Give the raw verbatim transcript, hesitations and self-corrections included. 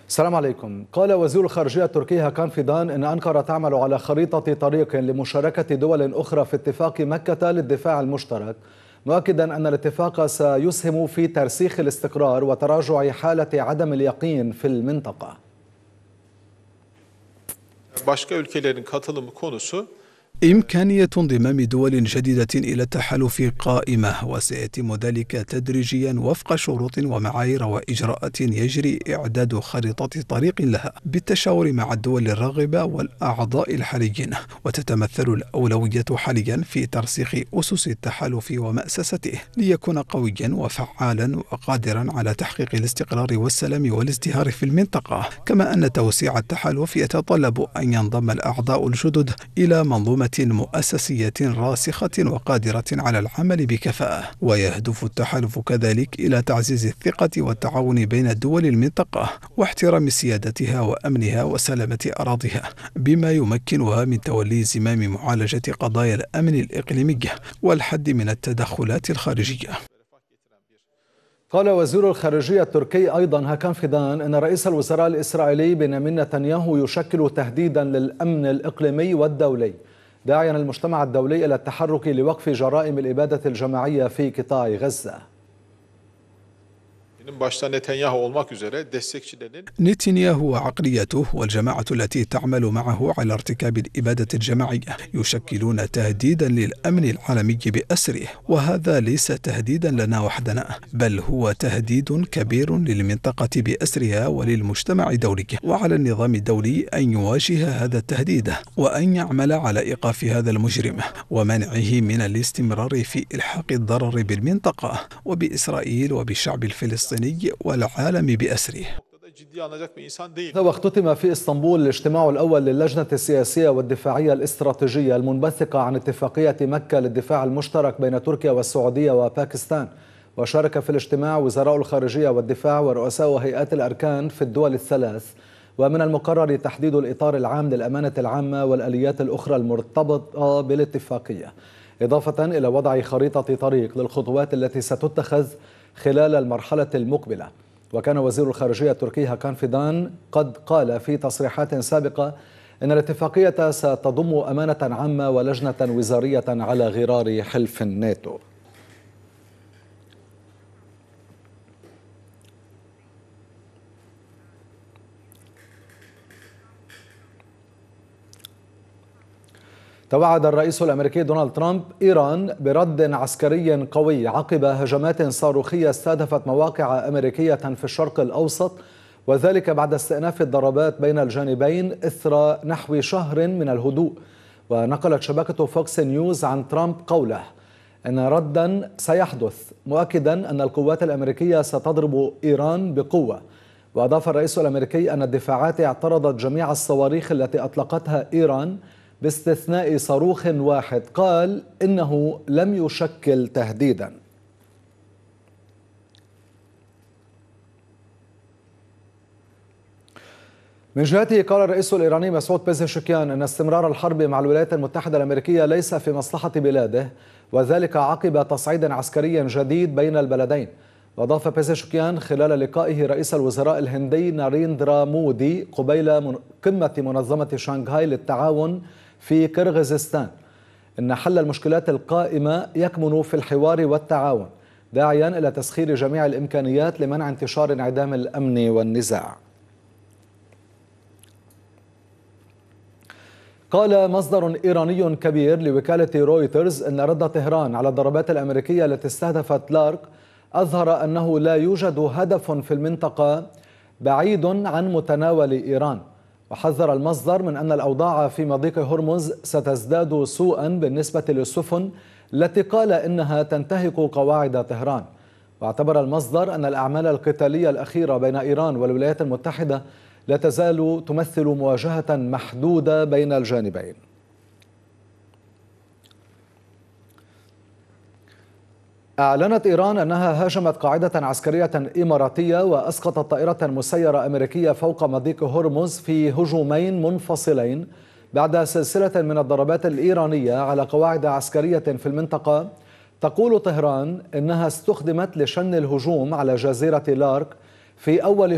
السلام عليكم. قال وزير الخارجية التركي هاكان فيدان إن أنقرة تعمل على خريطة طريق لمشاركة دول أخرى في اتفاق مكة للدفاع المشترك، مؤكدا أن الاتفاق سيسهم في ترسيخ الاستقرار وتراجع حالة عدم اليقين في المنطقة. Başka ülkelerin katılımı konusu إمكانية انضمام دول جديدة إلى التحالف قائمة، وسيتم ذلك تدريجيا وفق شروط ومعايير وإجراءات يجري إعداد خريطة طريق لها بالتشاور مع الدول الراغبة والأعضاء الحاليين. وتتمثل الأولوية حاليا في ترسيخ أسس التحالف ومأسسته ليكون قويا وفعالا وقادرا على تحقيق الاستقرار والسلام والازدهار في المنطقة، كما أن توسيع التحالف يتطلب أن ينضم الأعضاء الجدد إلى منظومة مؤسسية راسخة وقادرة على العمل بكفاءة. ويهدف التحالف كذلك إلى تعزيز الثقة والتعاون بين دول المنطقة واحترام سيادتها وأمنها وسلامة أراضيها، بما يمكنها من تولي زمام معالجة قضايا الأمن الإقليمي والحد من التدخلات الخارجية. قال وزير الخارجية التركي أيضا هاكان فيدان أن رئيس الوزراء الإسرائيلي بنيامين نتنياهو يشكل تهديدا للأمن الإقليمي والدولي، داعيا المجتمع الدولي إلى التحرك لوقف جرائم الإبادة الجماعية في قطاع غزة. نتنياهو وعقليته والجماعة التي تعمل معه على ارتكاب الإبادة الجماعية يشكلون تهديدا للأمن العالمي بأسره، وهذا ليس تهديدا لنا وحدنا، بل هو تهديد كبير للمنطقة بأسرها وللمجتمع الدولي. وعلى النظام الدولي أن يواجه هذا التهديد وأن يعمل على إيقاف هذا المجرم ومنعه من الاستمرار في إلحاق الضرر بالمنطقة وبإسرائيل وبالشعب الفلسطيني والعالم بأسره. واختتم في اسطنبول الاجتماع الأول للجنة السياسية والدفاعية الاستراتيجية المنبثقة عن اتفاقية مكة للدفاع المشترك بين تركيا والسعودية وباكستان. وشارك في الاجتماع وزراء الخارجية والدفاع ورؤساء هيئات الأركان في الدول الثلاث، ومن المقرر تحديد الإطار العام للأمانة العامة والآليات الأخرى المرتبطة بالاتفاقية، إضافة إلى وضع خريطة طريق للخطوات التي ستتخذ خلال المرحلة المقبلة. وكان وزير الخارجية التركي هاكان فيدان قد قال في تصريحات سابقة إن الاتفاقية ستضم أمانة عامة ولجنة وزارية على غرار حلف الناتو. توعد الرئيس الأمريكي دونالد ترامب إيران برد عسكري قوي عقب هجمات صاروخية استهدفت مواقع أمريكية في الشرق الأوسط، وذلك بعد استئناف الضربات بين الجانبين إثر نحو شهر من الهدوء. ونقلت شبكة فوكس نيوز عن ترامب قوله أن ردا سيحدث، مؤكدا أن القوات الأمريكية ستضرب إيران بقوة. وأضاف الرئيس الأمريكي أن الدفاعات اعترضت جميع الصواريخ التي أطلقتها إيران باستثناء صاروخ واحد قال إنه لم يشكل تهديدا. من جهته قال الرئيس الإيراني مسعود بيزشكيان أن استمرار الحرب مع الولايات المتحدة الأمريكية ليس في مصلحة بلاده، وذلك عقب تصعيد عسكري جديد بين البلدين. وأضاف بيزشكيان خلال لقائه رئيس الوزراء الهندي ناريندرا مودي قبيل قمة منظمة شانغهاي للتعاون في كرغيزستان إن حل المشكلات القائمة يكمن في الحوار والتعاون، داعيا إلى تسخير جميع الإمكانيات لمنع انتشار انعدام الأمن والنزاع. قال مصدر إيراني كبير لوكالة رويترز أن رد طهران على الضربات الأمريكية التي استهدفت لارك أظهر أنه لا يوجد هدف في المنطقة بعيد عن متناول إيران. وحذر المصدر من أن الأوضاع في مضيق هرمز ستزداد سوءا بالنسبة للسفن التي قال إنها تنتهك قواعد طهران. واعتبر المصدر أن الأعمال القتالية الأخيرة بين إيران والولايات المتحدة لا تزال تمثل مواجهة محدودة بين الجانبين. أعلنت إيران أنها هاجمت قاعدة عسكرية إماراتية وأسقطت طائرة مسيرة أمريكية فوق مضيق هرمز في هجومين منفصلين بعد سلسلة من الضربات الإيرانية على قواعد عسكرية في المنطقة. تقول طهران إنها استخدمت لشن الهجوم على جزيرة لارك في أول